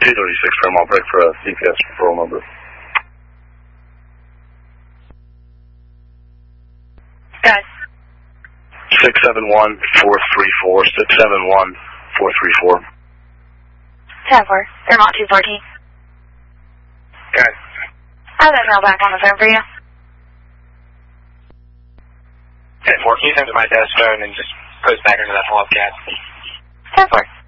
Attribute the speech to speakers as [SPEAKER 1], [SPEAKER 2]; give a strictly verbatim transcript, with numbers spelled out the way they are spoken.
[SPEAKER 1] thirty-six, Fairmont, break for a C P S referral number.
[SPEAKER 2] Guys.
[SPEAKER 1] six seven one, four three four, six seven one, four three four.
[SPEAKER 2] ten four, Fairmont two fourteen.
[SPEAKER 1] Guys.
[SPEAKER 2] I have that mail back on the phone for you.
[SPEAKER 3] ten four, can you send to my desk phone and just post back into that hall of cat?
[SPEAKER 2] ten four.